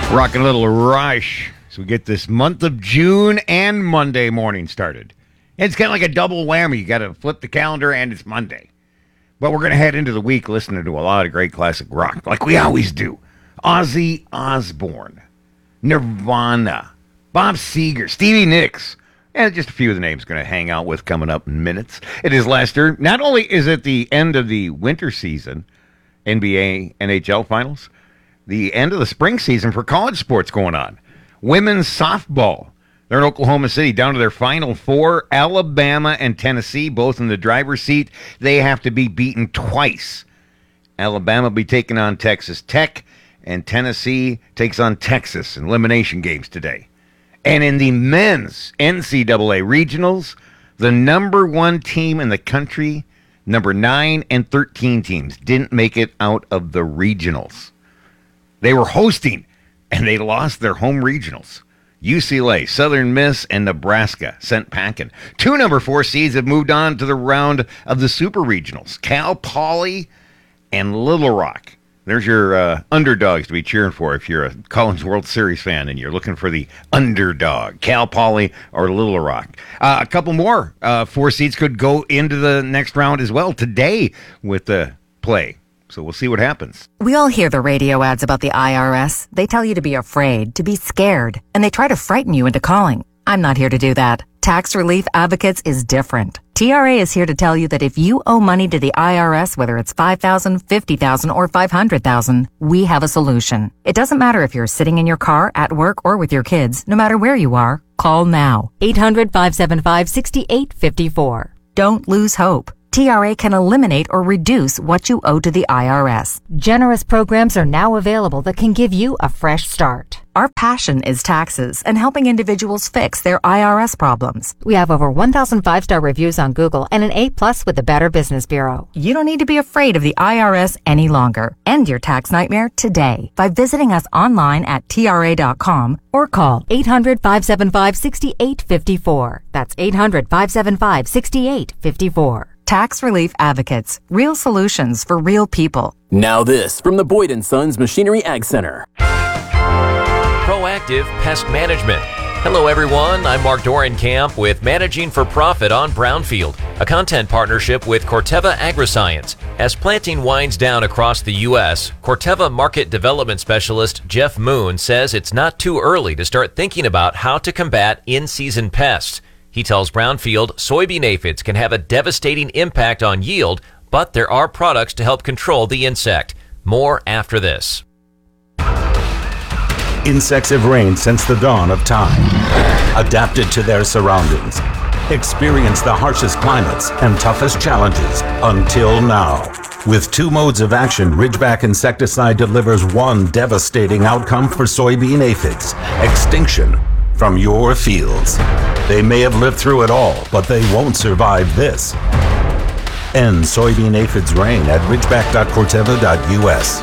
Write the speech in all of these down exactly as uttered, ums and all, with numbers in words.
Rocking a little Rush. So we get this month of June and Monday morning started. And it's kind of like a double whammy. You got to flip the calendar and it's Monday. But we're going to head into the week listening to a lot of great classic rock, like we always do. Ozzy Osbourne, Nirvana, Bob Seger, Stevie Nicks, and just a few of the names going to hang out with coming up in minutes. It is Lester. Not only is it the end of the winter season, N B A, N H L finals, the end of the spring season for college sports going on. Women's softball. They're in Oklahoma City, down to their final four. Alabama and Tennessee, both in the driver's seat. They have to be beaten twice. Alabama will be taking on Texas Tech, and Tennessee takes on Texas in elimination games today. And in the men's N C double A regionals, the number one team in the country, number nine and thirteen teams, didn't make it out of the regionals. They were hosting, and they lost their home regionals. U C L A, Southern Miss, and Nebraska sent packing. Two number four seeds have moved on to the round of the super regionals. Cal Poly and Little Rock. There's your uh, underdogs to be cheering for if you're a College World Series fan and you're looking for the underdog. Cal Poly or Little Rock. Uh, a couple more uh, four seeds could go into the next round as well today with the play. So we'll see what happens. We all hear the radio ads about the I R S. They tell you to be afraid, to be scared, and they try to frighten you into calling. I'm not here to do that. Tax Relief Advocates is different. T R A is here to tell you that if you owe money to the I R S, whether it's five thousand dollars, fifty thousand dollars, or five hundred thousand dollars, we have a solution. It doesn't matter if you're sitting in your car, at work, or with your kids. No matter where you are, call now. eight hundred, five seven five, six eight five four. Don't lose hope. T R A can eliminate or reduce what you owe to the I R S. Generous programs are now available that can give you a fresh start. Our passion is taxes and helping individuals fix their I R S problems. We have over one thousand five-star reviews on Google and an A plus with the Better Business Bureau. You don't need to be afraid of the I R S any longer. End your tax nightmare today by visiting us online at T R A dot com or call eight hundred, five seven five, six eight five four. That's eight hundred, five seven five, six eight five four. Tax Relief Advocates. Real solutions for real people. Now this from the Boyd and Sons Machinery Ag Center. Proactive Pest Management. Hello everyone, I'm Mark Dorenkamp with Managing for Profit on Brownfield, a content partnership with Corteva Agriscience. As planting winds down across the U S, Corteva Market Development Specialist Jeff Moon says it's not too early to start thinking about how to combat in-season pests. He tells Brownfield soybean aphids can have a devastating impact on yield, but there are products to help control the insect. More after this. Insects have reigned since the dawn of time, adapted to their surroundings, experienced the harshest climates and toughest challenges until now. With two modes of action, Ridgeback insecticide delivers one devastating outcome for soybean aphids: extinction from your fields. They may have lived through it all, but they won't survive this. End soybean aphids reign at ridgeback dot corteva dot U S.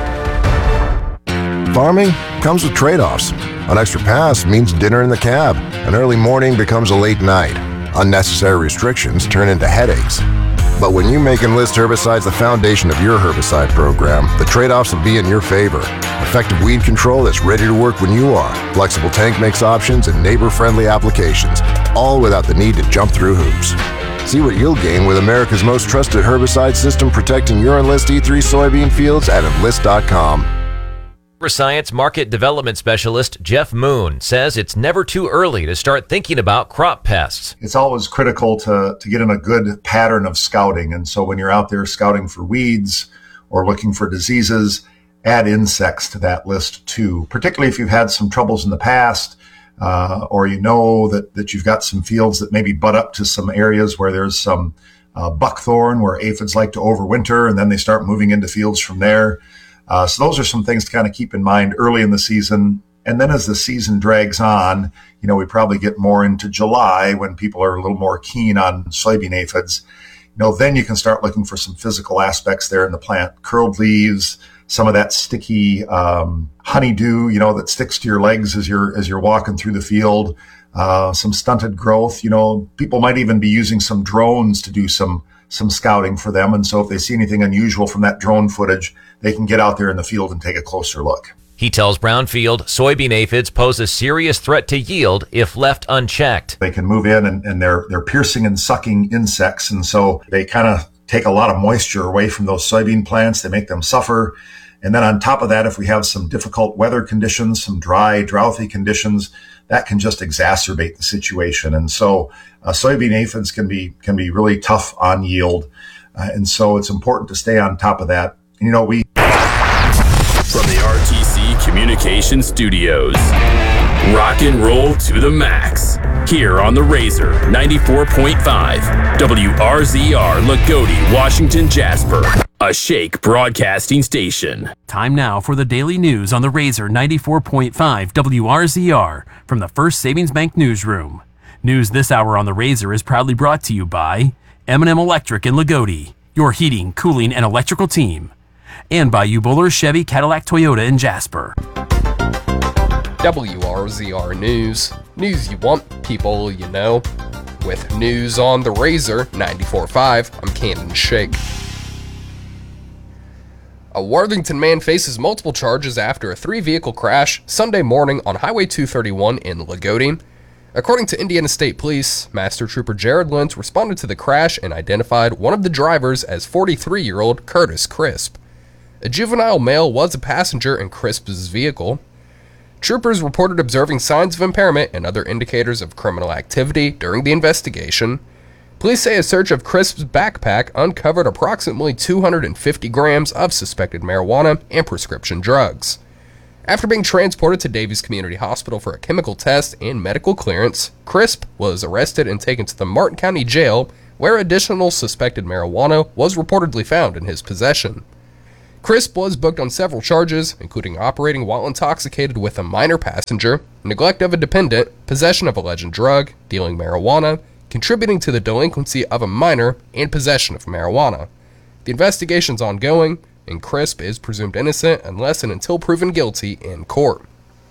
Farming comes with trade-offs. An extra pass means dinner in the cab. An early morning becomes a late night. Unnecessary restrictions turn into headaches. But when you make Enlist herbicides the foundation of your herbicide program, the trade-offs will be in your favor. Effective weed control that's ready to work when you are. Flexible tank mix options and neighbor-friendly applications, all without the need to jump through hoops. See what you'll gain with America's most trusted herbicide system protecting your Enlist E three soybean fields at enlist dot com. Agriscience Market Development Specialist Jeff Moon says it's never too early to start thinking about crop pests. It's always critical to, to get in a good pattern of scouting. And so when you're out there scouting for weeds or looking for diseases, add insects to that list too, particularly if you've had some troubles in the past, uh, or you know that, that you've got some fields that maybe butt up to some areas where there's some uh, buckthorn where aphids like to overwinter, and then they start moving into fields from there. Uh, so those are some things to kind of keep in mind early in the season. And then as the season drags on, you know, we probably get more into July when people are a little more keen on soybean aphids. You know, then you can start looking for some physical aspects there in the plant. Curled leaves, some of that sticky um, honeydew, you know, that sticks to your legs as you're as you're walking through the field. Uh, some stunted growth. You know, people might even be using some drones to do some some scouting for them. And so if they see anything unusual from that drone footage, they can get out there in the field and take a closer look. He tells Brownfield soybean aphids pose a serious threat to yield if left unchecked. They can move in and, and they're they're piercing and sucking insects, and so they kind of take a lot of moisture away from those soybean plants. They make them suffer. And then on top of that, if we have some difficult weather conditions, some dry, drouthy conditions, that can just exacerbate the situation. And so uh, soybean aphids can be can be really tough on yield. Uh, and so it's important to stay on top of that. You know, we... From the R T C Communication Studios, rock and roll to the max. Here on the Razor ninety-four point five, W R Z R, Lagodi, Washington, Jasper. A Shake broadcasting station. Time now for the daily news on the Razor ninety-four point five W R Z R from the First Savings Bank Newsroom. News this hour on the Razor is proudly brought to you by M and M Electric in Lagodi, your heating, cooling, and electrical team. And by Uboller Chevy Cadillac Toyota in Jasper. W R Z R News. News you want, people you know. With news on the Razor ninety-four point five, I'm Cannon Shake. A Worthington man faces multiple charges after a three-vehicle crash Sunday morning on Highway two thirty-one in Lagodi. According to Indiana State Police, Master Trooper Jared Lentz responded to the crash and identified one of the drivers as forty-three-year-old Curtis Crisp. A juvenile male was a passenger in Crisp's vehicle. Troopers reported observing signs of impairment and other indicators of criminal activity during the investigation. Police say a search of Crisp's backpack uncovered approximately two hundred fifty grams of suspected marijuana and prescription drugs. After being transported to Davies Community Hospital for a chemical test and medical clearance, Crisp was arrested and taken to the Martin County Jail, where additional suspected marijuana was reportedly found in his possession. Crisp was booked on several charges, including operating while intoxicated with a minor passenger, neglect of a dependent, possession of a alleged drug, dealing marijuana, contributing to the delinquency of a minor, and possession of marijuana. The investigation's ongoing, and Crisp is presumed innocent unless and until proven guilty in court.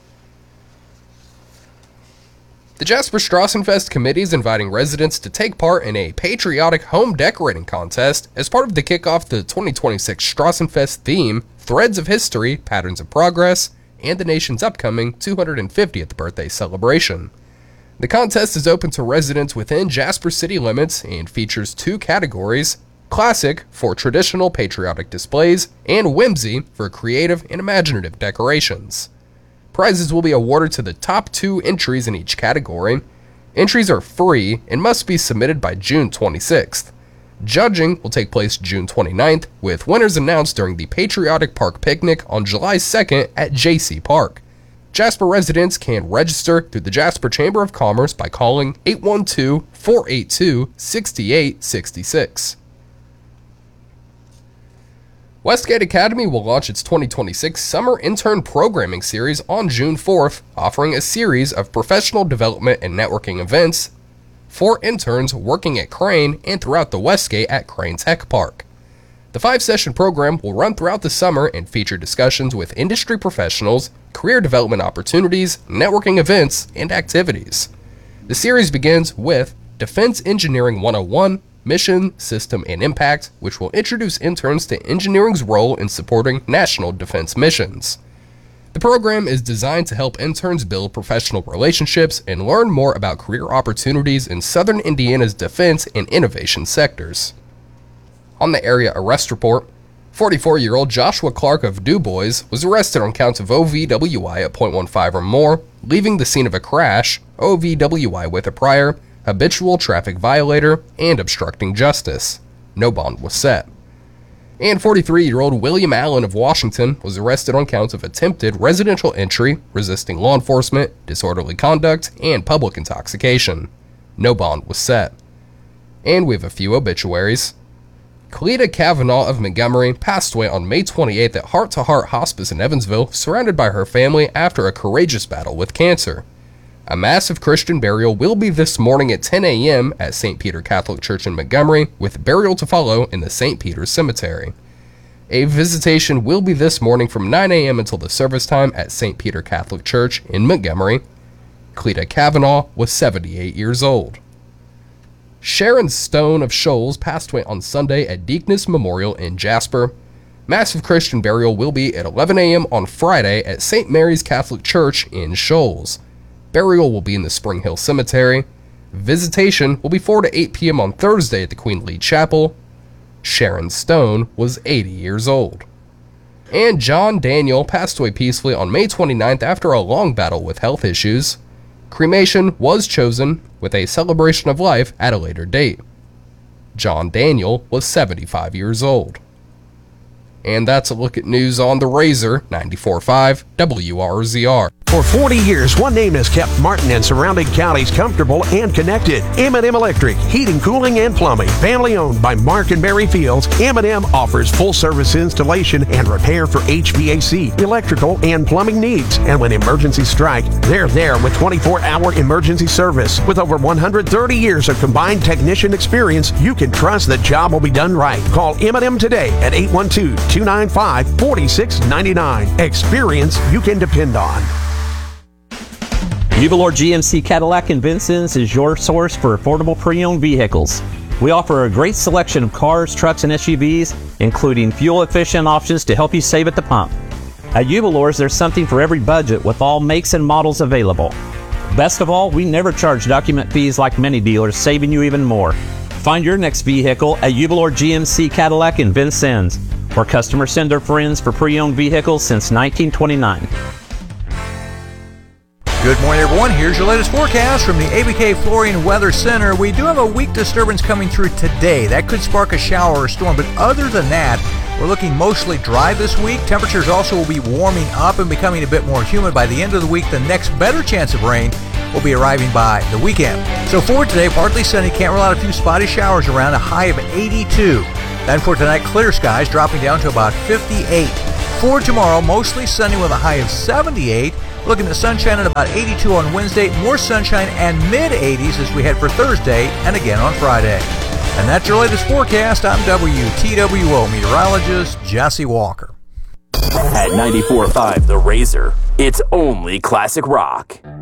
The Jasper Strassenfest Committee is inviting residents to take part in a patriotic home decorating contest as part of the kickoff to the twenty twenty-six Strassenfest theme, Threads of History, Patterns of Progress, and the nation's upcoming two hundred fiftieth birthday celebration. The contest is open to residents within Jasper city limits and features two categories: Classic for traditional patriotic displays, and Whimsy for creative and imaginative decorations. Prizes will be awarded to the top two entries in each category. Entries are free and must be submitted by June twenty-sixth. Judging will take place June twenty-ninth, with winners announced during the Patriotic Park Picnic on July second at J C Park. Jasper residents can register through the Jasper Chamber of Commerce by calling eight one two, four eight two, six eight six six. Westgate Academy will launch its twenty twenty-six Summer Intern Programming Series on June fourth, offering a series of professional development and networking events for interns working at Crane and throughout the Westgate at Crane Tech Park. The five-session program will run throughout the summer and feature discussions with industry professionals, career development opportunities, networking events, and activities. The series begins with Defense Engineering one oh one, Mission, System, and Impact, which will introduce interns to engineering's role in supporting national defense missions. The program is designed to help interns build professional relationships and learn more about career opportunities in southern Indiana's defense and innovation sectors. On the area arrest report, forty-four-year-old Joshua Clark of DuBois was arrested on counts of O V W I at point one five or more, leaving the scene of a crash, O V W I with a prior, habitual traffic violator, and obstructing justice. No bond was set. And forty-three-year-old William Allen of Washington was arrested on counts of attempted residential entry, resisting law enforcement, disorderly conduct, and public intoxication. No bond was set. And we have a few obituaries. Cleta Kavanaugh of Montgomery passed away on May twenty-eighth at Heart to Heart Hospice in Evansville, surrounded by her family after a courageous battle with cancer. A massive Christian burial will be this morning at ten a.m. at Saint Peter Catholic Church in Montgomery, with burial to follow in the Saint Peter's Cemetery. A visitation will be this morning from nine a.m. until the service time at Saint Peter Catholic Church in Montgomery. Cleta Kavanaugh was seventy-eight years old. Sharon Stone of Shoals passed away on Sunday at Deaconess Memorial in Jasper. Massive Christian burial will be at eleven a.m. on Friday at Saint Mary's Catholic Church in Shoals. Burial will be in the Spring Hill Cemetery. Visitation will be four to eight p.m. on Thursday at the Queen Lee Chapel. Sharon Stone was eighty years old. And John Daniel passed away peacefully on May twenty-ninth after a long battle with health issues. Cremation was chosen with a celebration of life at a later date. John Daniel was seventy-five years old. And that's a look at news on the Razor ninety-four point five W R Z R. For forty years, one name has kept Martin and surrounding counties comfortable and connected. M and M Electric, heating, cooling, and plumbing. Family owned by Mark and Mary Fields, M and M offers full service installation and repair for H V A C, electrical, and plumbing needs. And when emergencies strike, they're there with twenty-four hour emergency service. With over one hundred thirty years of combined technician experience, you can trust the job will be done right. Call M and M today at eight one two, two nine five, four six nine nine. Experience you can depend on. Jubilor G M C Cadillac in Vincennes is your source for affordable pre-owned vehicles. We offer a great selection of cars, trucks, and S U Vs, including fuel-efficient options to help you save at the pump. At Jubilor's, there's something for every budget with all makes and models available. Best of all, we never charge document fees like many dealers, saving you even more. Find your next vehicle at Jubilor G M C Cadillac in Vincennes, where customers send their friends for pre-owned vehicles since nineteen twenty-nine. Good morning, everyone. Here's your latest forecast from the A B K Flooring Weather Center. We do have a weak disturbance coming through today. That could spark a shower or storm, but other than that, we're looking mostly dry this week. Temperatures also will be warming up and becoming a bit more humid by the end of the week. The next better chance of rain will be arriving by the weekend. So for today, partly sunny, can't rule out a few spotty showers around, a high of eighty-two. Then for tonight, clear skies dropping down to about fifty-eight. For tomorrow, mostly sunny with a high of seventy-eight. Looking at sunshine at about eighty-two on Wednesday, more sunshine and mid eighties as we head for Thursday and again on Friday. And that's your latest forecast. I'm W T W O meteorologist Jesse Walker. At ninety-four point five The Razor, it's only classic rock.